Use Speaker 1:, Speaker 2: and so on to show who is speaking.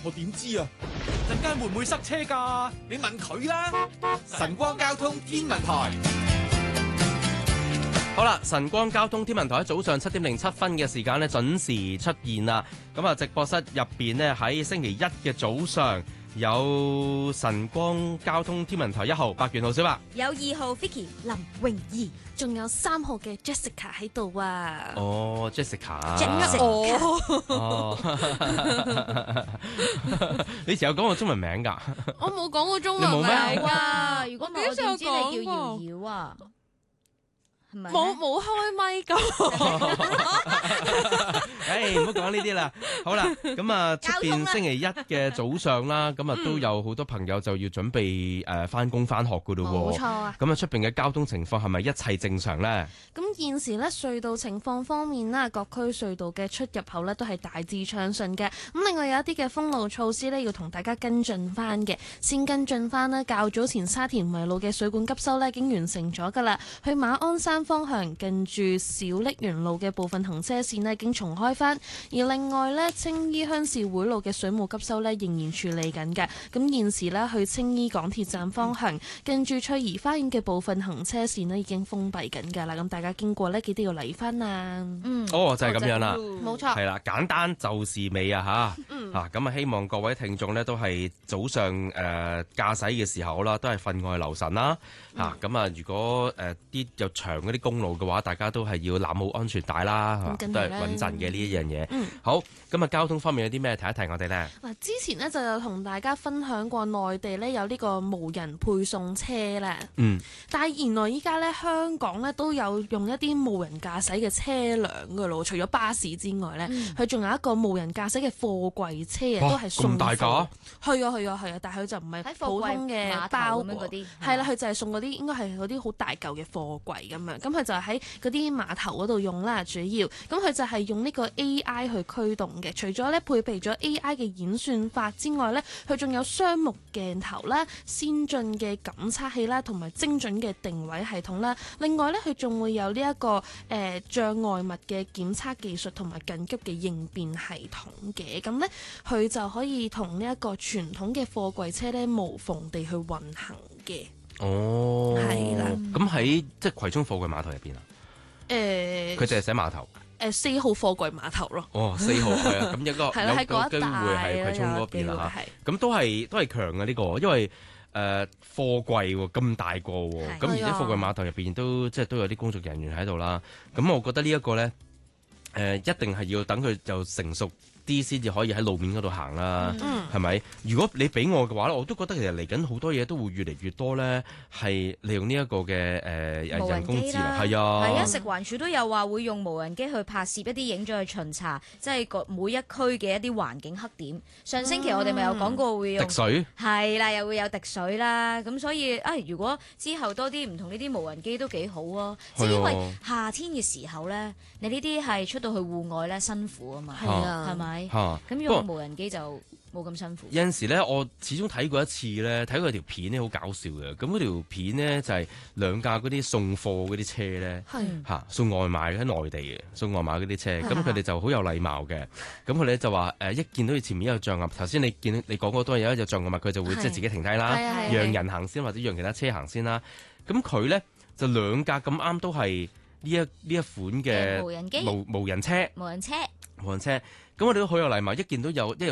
Speaker 1: 我點知啊？陣間會唔會塞車㗎？你問佢啦。晨光交通天文台。
Speaker 2: 好啦，晨光交通天文台喺早上7:07嘅時間呢，準時出現啦。咁啊，直播室入邊呢，喺星期一嘅早上有晨光交通天文台1號白元號小白，
Speaker 3: 有2號 Vicky 林詠儀，仲有3號嘅 Jessica 喺度啊。
Speaker 2: 哦 ，Jessica，
Speaker 3: 哦，
Speaker 2: 你以前有講過中文名㗎？
Speaker 4: 我冇講過中文名
Speaker 3: 啊！如果唔係我點知你叫瑤瑤啊？
Speaker 4: 冇開咪㗎。
Speaker 2: 唔好講呢啲啦。好啦，咁啊，出邊星期一嘅早上啦，咁啊都有好多朋友就要準備返工返學噶咯喎。
Speaker 3: 冇錯啊。
Speaker 2: 咁啊，出邊嘅交通情況係咪一切正常呢？
Speaker 4: 咁現時咧隧道情況方面啦，各區隧道嘅出入口咧都係大致暢順嘅。咁另外有一啲嘅封路措施咧，要同大家跟進翻嘅。先跟進翻啦，較早前沙田圍路嘅水管急修咧已經完成咗噶啦，去馬鞍山方向近住小瀝源路嘅部分行車線咧已經重開翻。而另外咧，青衣鄉事會路嘅水務急修咧仍然處理緊嘅。咁現時咧去青衣港鐵站方向近住翠怡花園嘅部分行車線咧已經封閉緊㗎啦。咁大家經過呢，記得要嚟翻啊！
Speaker 2: 哦，就係咁樣啦，
Speaker 4: 冇錯，
Speaker 2: 係啦，簡單就是美啊嚇！咁啊，希望各位聽眾呢都係早上駕駛嘅時候啦，都係分外留神啦嚇！咁啊，如果啲又長嗰啲公路嘅話，大家都係要攬好安全帶啦，係嘛，都係穩陣嘅呢一樣嘢。好，咁啊，交通方面有啲咩提一提我哋呢？
Speaker 4: 嗱，之前呢就有同大家分享過內地呢有呢個無人配送車啦。但係原來依家呢，香港呢都有用一啲無人駕駛嘅車輛噶咯，除咗巴士之外呢，佢仲有一個無人駕駛嘅貨櫃車啊，都係送貨。咁大架？係啊，但係佢就唔係普通嘅包裹，係啦，佢就係送嗰啲應該係嗰啲好大嚿嘅貨櫃咁樣。咁佢就喺嗰啲碼頭嗰度用啦，主要。咁佢就係用呢個 AI 去驅動嘅。除咗咧配備咗 AI 嘅演算法之外咧，佢仲有雙目鏡頭啦、先進嘅感測器啦，同埋精準嘅定位系統啦。另外咧，佢仲會有呢一個障礙物嘅檢測技術同埋緊急嘅應變系統嘅。咁咧，佢就可以同呢一個傳統嘅貨櫃車咧無縫地去運行嘅。
Speaker 2: 哦，
Speaker 4: 係啦。
Speaker 2: 咁喺即係葵涌貨櫃碼頭入邊啊？佢淨係寫碼頭。
Speaker 4: 4號貨櫃碼頭咯。
Speaker 2: 哦，4號係啊，咁有個機會係葵涌嗰邊啦嚇。咁都係強嘅呢個，因為貨櫃喎咁大個喎，咁而且貨櫃碼頭入邊都有啲工作人員喺度啦。咁我覺得呢一個咧一定係要等佢就成熟啲先至可以喺路面嗰度行啦，係咪？如果你俾我嘅話咧，我都覺得其實嚟緊好多嘢都會越嚟越多咧，係利用呢一個嘅人工智能，係啊，
Speaker 3: 食環署都有話會用無人機去拍攝一啲影像去巡查，即係每一區嘅一啲環境黑點。上星期我哋咪有講過會用
Speaker 2: 滴水，係
Speaker 3: 啦，又會有滴水啦。咁所以如果之後多啲唔同呢啲無人機都幾好啊，即係因為夏天嘅時候咧，你呢啲係出到去戶外咧辛苦啊嘛，係咪？咁用無人機就冇咁辛苦。
Speaker 2: 有陣時咧，我始終睇過一次咧，睇過條片咧，好搞笑嘅。咁嗰條片呢，就係兩架嗰啲送貨嗰啲車咧，送外賣喺內地嘅送外賣嗰啲車。咁佢哋就好有禮貌嘅。咁佢哋就話一見到佢前面有障礙物，頭先你講過都係有一隻障礙物，佢就會即係自己停低啦，讓人行先或者讓其他車行先啦。咁佢咧就兩架咁啱都係呢一款嘅無人車。咁我哋都好有禮貌，一見到有